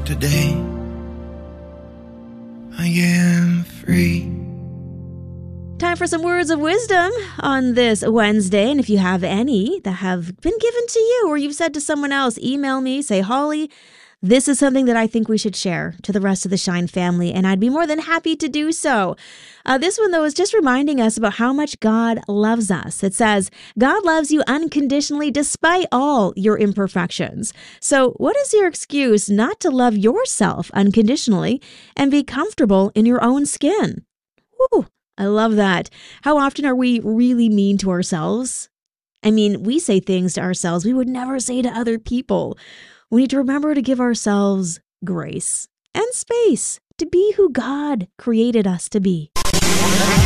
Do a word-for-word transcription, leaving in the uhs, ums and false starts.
today I am free. Time for some words of wisdom on this Wednesday. And if you have any that have been given to you or you've said to someone else, email me, say, Holly, this is something that I think we should share to the rest of the Shine family, and I'd be more than happy to do so. Uh, this one, though, is just reminding us about how much God loves us. It says, God loves you unconditionally despite all your imperfections. So what is your excuse not to love yourself unconditionally and be comfortable in your own skin? Woo, I love that. How often are we really mean to ourselves? I mean, we say things to ourselves we would never say to other people. We need to remember to give ourselves grace and space to be who God created us to be.